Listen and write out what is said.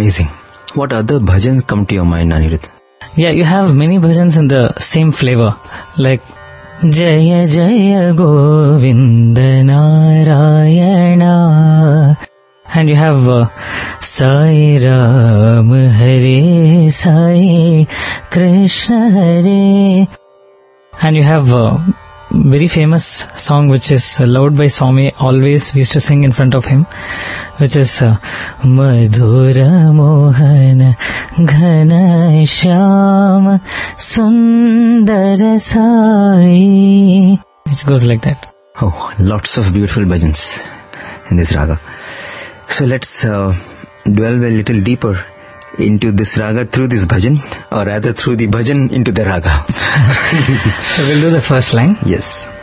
amazing. What other bhajans come to your mind, Anirudh? Yeah, you have many bhajans in the same flavor, like Jaya Jaya Govinda Narayana, and you have Sai Ram Hare Sai Krishna Hare, and you have very famous song which is loved by Swami. Always we used to sing in front of him, which is Madhura Mohana Ghana Shyam Sundara Sai, which goes like that. Oh, lots of beautiful bhajans in this raga. So let's delve a little deeper into this raga through this bhajan, or rather through the bhajan into the raga. So we'll do the first line. Yes.